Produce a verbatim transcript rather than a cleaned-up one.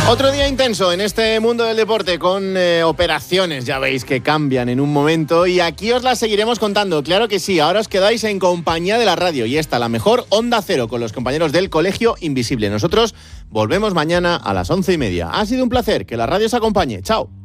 Otro día intenso en este mundo del deporte con eh, operaciones, ya veis que cambian en un momento y aquí os las seguiremos contando, claro que sí. Ahora os quedáis en compañía de la radio y esta, la mejor Onda Cero, con los compañeros del Colegio Invisible. Nosotros volvemos mañana a las once y media. Ha sido un placer, que la radio os acompañe. Chao.